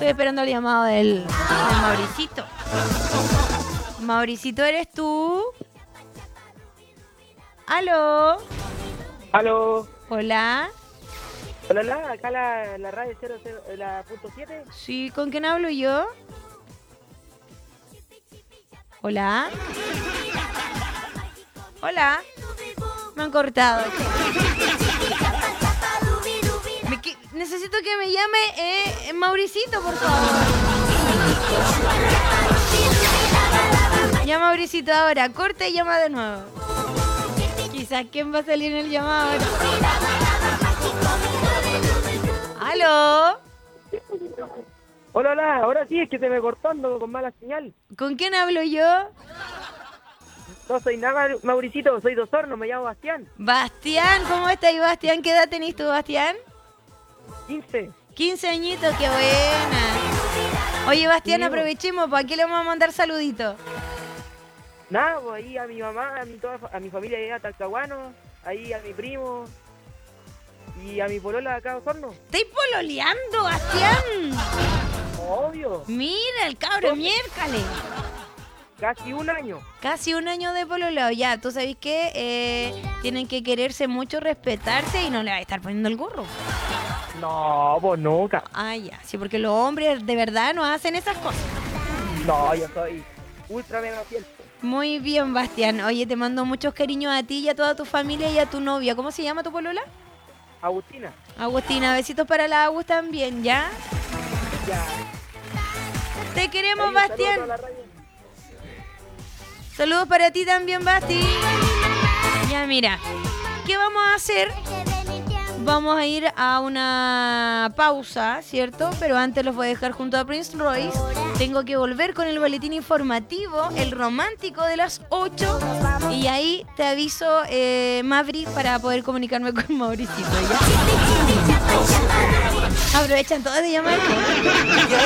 Estoy esperando el llamado del Mauricito. Mauricito, ¿eres tú? ¿Aló? Aló. ¿Hola? Hola, acá la radio 00, la punto 7. Sí, ¿con quién hablo yo? ¿Hola? ¿Hola? Me han cortado. Necesito que me llame Mauricito, por favor. Ya, Mauricito, ahora. Corta y llama de nuevo. Quizás quién va a salir en el llamado ahora. ¿Aló? Hola, ahora sí es que se me cortando con mala señal. ¿Con quién hablo yo? No soy nada, Mauricito, soy de Osorno, me llamo Bastián. Bastián, ¿cómo estás, Bastián? ¿Qué edad tenés tú, Bastián? 15. 15 añitos, qué buena. Oye, Bastián, Sí, aprovechemos, ¿para qué le vamos a mandar saluditos? Nada, pues ahí a mi mamá, a mi familia allá a Talcahuano, ahí a mi primo y a mi polola acá de Osorno. ¿Estáis pololeando, Bastián? Obvio, Mira, el cabro, miércale. casi un año. Casi un año de pololeo, ya. Tú sabes que tienen que quererse mucho, respetarse y no le va a estar poniendo el gorro. No, pues nunca. Ah, ya. Sí, porque los hombres de verdad no hacen esas cosas. No, yo soy ultra mega fiel. Muy bien, Bastián. Oye, te mando muchos cariños a ti y a toda tu familia y a tu novia. ¿Cómo se llama tu polola? Agustina. Agustina, besitos para la Agus también, ¿ya? Ya. Te queremos, Ahí, Bastián. saludos a la radio. Saludos para ti también, Basti. Ya, mira. ¿Qué vamos a hacer? Vamos a ir a una pausa, ¿cierto? Pero antes los voy a dejar junto a Prince Royce. Tengo que volver con el boletín informativo, el romántico de las 8. Y ahí te aviso, Mavri, para poder comunicarme con Mauricito, ¿ya? Aprovechan todos de llamar.